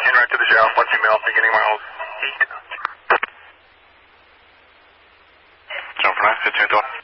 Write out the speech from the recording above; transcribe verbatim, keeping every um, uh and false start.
En route to the shell, one female, beginning miles eight. John for nine, fifteen to one.